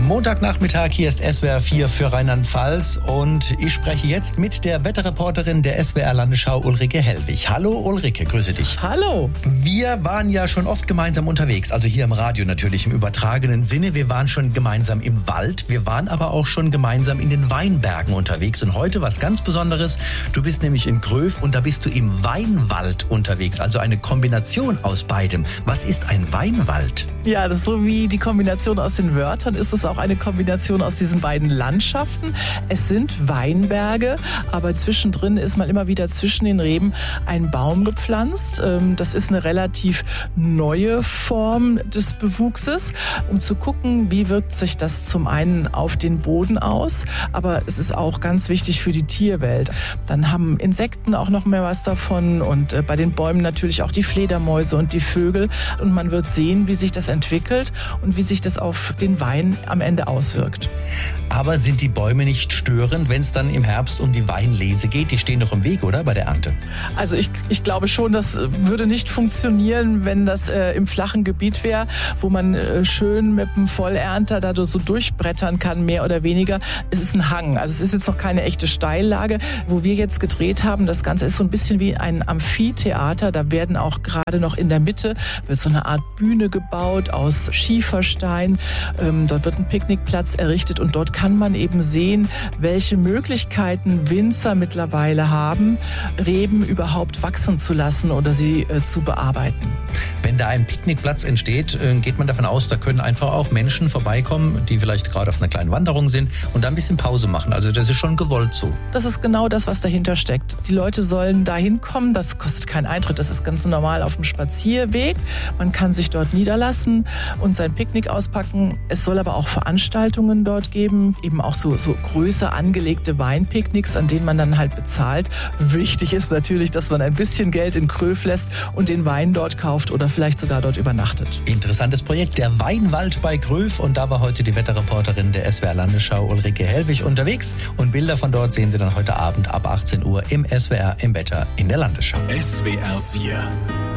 Montagnachmittag, hier ist SWR 4 für Rheinland-Pfalz und ich spreche jetzt mit der Wetterreporterin der SWR Landesschau Ulrike Hellwig. Hallo Ulrike, grüße dich. Hallo. Wir waren ja schon oft gemeinsam unterwegs, also hier im Radio natürlich im übertragenen Sinne. Wir waren schon gemeinsam im Wald, wir waren aber auch schon gemeinsam in den Weinbergen unterwegs. Und heute was ganz Besonderes, du bist nämlich in Gröf und da bist du im Weinwald unterwegs, also eine Kombination aus beidem. Was ist ein Weinwald? Ja, das ist so wie die Kombination aus den Wörtern, ist es auch eine Kombination aus diesen beiden Landschaften. Es sind Weinberge, aber zwischendrin ist mal immer wieder zwischen den Reben ein Baum gepflanzt. Das ist eine relativ neue Form des Bewuchses, um zu gucken, wie wirkt sich das zum einen auf den Boden aus, aber es ist auch ganz wichtig für die Tierwelt. Dann haben Insekten auch noch mehr was davon und bei den Bäumen natürlich auch die Fledermäuse und die Vögel. Und man wird sehen, wie sich das entwickelt und wie sich das auf den Wein am Ende auswirkt. Aber sind die Bäume nicht störend, wenn es dann im Herbst um die Weinlese geht? Die stehen doch im Weg, oder, bei der Ernte? Also ich glaube schon, das würde nicht funktionieren, wenn das im flachen Gebiet wäre, wo man schön mit dem Vollernter da so durchbrettern kann, mehr oder weniger. Es ist ein Hang, also es ist jetzt noch keine echte Steillage. Wo wir jetzt gedreht haben, das Ganze ist so ein bisschen wie ein Amphitheater. Da werden auch gerade noch in der Mitte wird so eine Art Bühne gebaut aus Schieferstein. Dort wird ein Picknickplatz errichtet und dort kann man eben sehen, welche Möglichkeiten Winzer mittlerweile haben, Reben überhaupt wachsen zu lassen oder sie zu bearbeiten. Wenn da ein Picknickplatz entsteht, geht man davon aus, da können einfach auch Menschen vorbeikommen, die vielleicht gerade auf einer kleinen Wanderung sind und da ein bisschen Pause machen. Also das ist schon gewollt so. Das ist genau das, was dahinter steckt. Die Leute sollen da hinkommen, das kostet keinen Eintritt, das ist ganz normal auf dem Spazierweg. Man kann sich dort niederlassen und sein Picknick auspacken. Es soll aber auch Veranstaltungen dort geben, eben auch so größer angelegte Weinpicknicks, an denen man dann halt bezahlt. Wichtig ist natürlich, dass man ein bisschen Geld in Gröf lässt und den Wein dort kauft oder vielleicht sogar dort übernachtet. Interessantes Projekt, der Weinwald bei Gröf. Und da war heute die Wetterreporterin der SWR Landesschau Ulrike Hellwig unterwegs. Und Bilder von dort sehen Sie dann heute Abend ab 18 Uhr im SWR im Wetter in der Landesschau. SWR 4